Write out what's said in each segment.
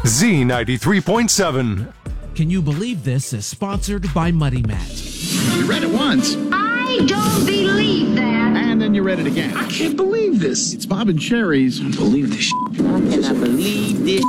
Z93.7. Can You Believe This is sponsored by Muddy Matt. You read it once. I don't believe that. And then you read it again. I can't believe this. It's Bob and Sherry's. I believe this. I cannot believe this.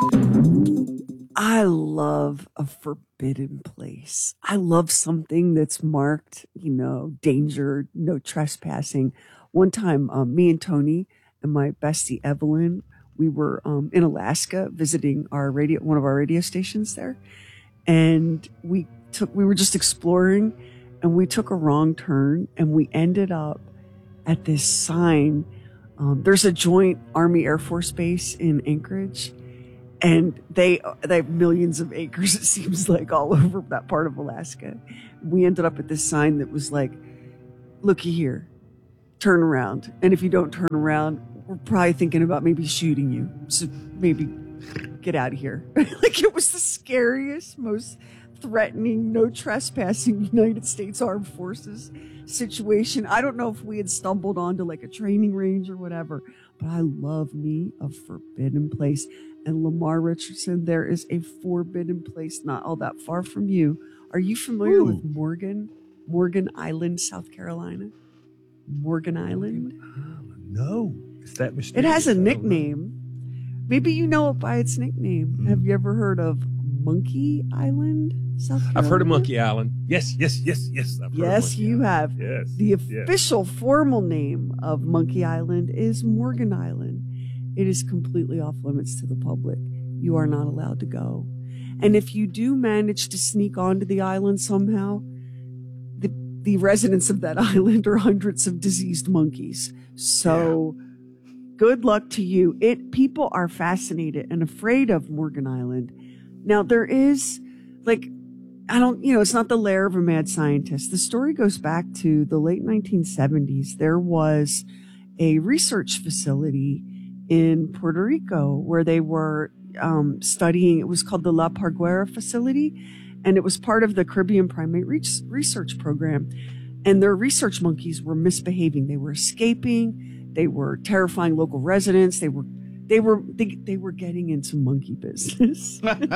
I love a forbidden place. I love something that's marked, danger, no trespassing. One time, me and Tony and my bestie Evelyn, we were in Alaska visiting one of our radio stations there, and we were just exploring, and we took a wrong turn, and we ended up at this sign. There's a joint Army Air Force base in Anchorage, and they have millions of acres, it seems like, all over that part of Alaska. We ended up at this sign that was like, looky here, turn around. And if you don't turn around, we're probably thinking about maybe shooting you. So maybe get out of here. Like, it was the scariest, most threatening, no trespassing United States Armed Forces situation. I don't know if we had stumbled onto like a training range or whatever, but I love me a forbidden place. And Lamar Richardson, there is a forbidden place not all that far from you. Are you familiar with Morgan Island, South Carolina? Morgan Island? No. Is that mysterious? It has a nickname. Maybe you know it by its nickname. Have you ever heard of Monkey Island, South Carolina? I've heard of Monkey Island. Yes. Yes, you have. Yes. The official formal name of Monkey Island is Morgan Island. It is completely off limits to the public. You are not allowed to go. And if you do manage to sneak onto the island somehow, the residents of that island are hundreds of diseased monkeys. So good luck to you. People are fascinated and afraid of Morgan Island. Now there is it's not the lair of a mad scientist. The story goes back to the late 1970s. There was a research facility in Puerto Rico where they were studying. It was called the La Parguera facility, and it was part of the Caribbean Primate Research Program. And their research monkeys were misbehaving. They were escaping. They were terrifying local residents. They were getting into monkey business.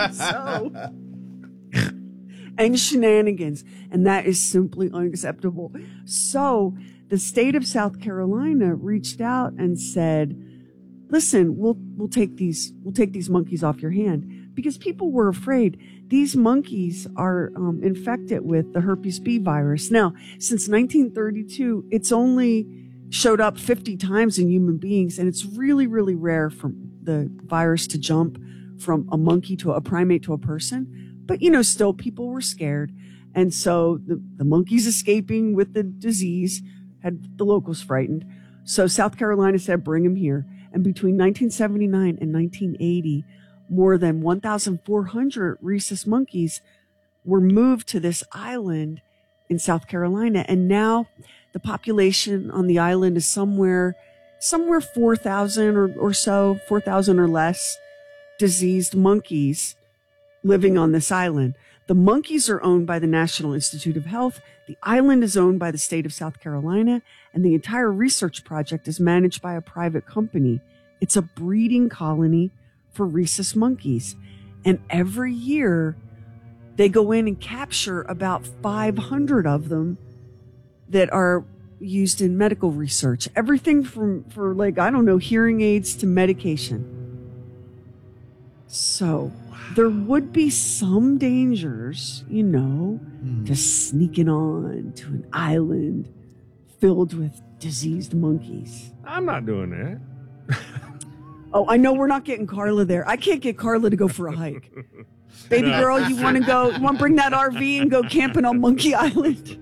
And shenanigans. And that is simply unacceptable. So the state of South Carolina reached out and said, listen, we'll take these monkeys off your hand, because people were afraid. These monkeys are infected with the herpes B virus. Now, since 1932, it's only showed up 50 times in human beings, and it's really, really rare for the virus to jump from a monkey to a primate to a person. But, still people were scared. And so the monkeys escaping with the disease had the locals frightened. So South Carolina said, bring them here. And between 1979 and 1980, more than 1,400 rhesus monkeys were moved to this island in South Carolina. And now the population on the island is somewhere 4,000 or so, 4,000 or less diseased monkeys living on this island. The monkeys are owned by the National Institute of Health. The island is owned by the state of South Carolina, and the entire research project is managed by a private company. It's a breeding colony for rhesus monkeys. And every year they go in and capture about 500 of them that are used in medical research. Everything for hearing aids to medication. So there would be some dangers, to sneaking on to an island filled with diseased monkeys. I'm not doing that. Oh, I know we're not getting Carla there. I can't get Carla to go for a hike. Baby girl, you want to go? You want to bring that RV and go camping on Monkey Island?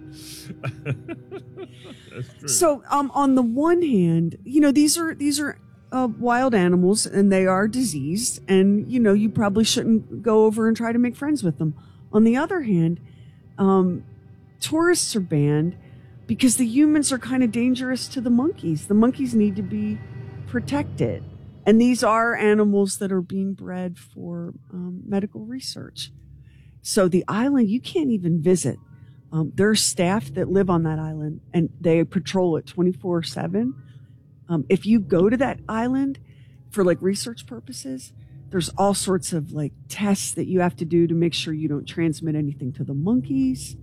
That's true. So, on the one hand, these are wild animals, and they are diseased, and you probably shouldn't go over and try to make friends with them. On the other hand, tourists are banned because the humans are kind of dangerous to the monkeys. The monkeys need to be protected, and these are animals that are being bred for medical research. So the island, you can't even visit. There are staff that live on that island, and they patrol it 24/7. If you go to that island for research purposes, There's all sorts of like tests that you have to do to make sure you don't transmit anything to the monkeys.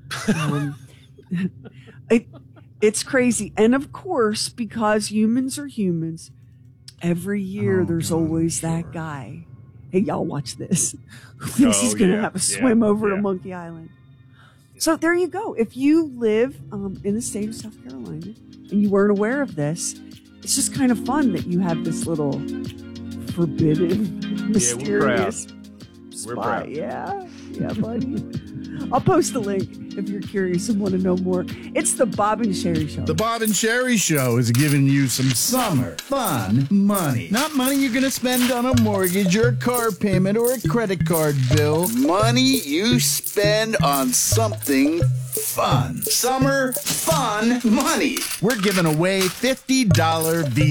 It's crazy. And of course, because humans are humans, every year there's always that guy. Hey, y'all watch this. Who thinks he's going to have a swim over to Monkey Island? So there you go. If you live in the state of South Carolina and you weren't aware of this, it's just kind of fun that you have this little forbidden, mysterious spot. We're proud. Yeah, buddy. I'll post the link if you're curious and want to know more. It's the Bob and Sherry Show. The Bob and Sherry Show is giving you some summer fun money. Not money you're going to spend on a mortgage or a car payment or a credit card bill. Money you spend on something fun. Summer fun money. We're giving away $50 Visa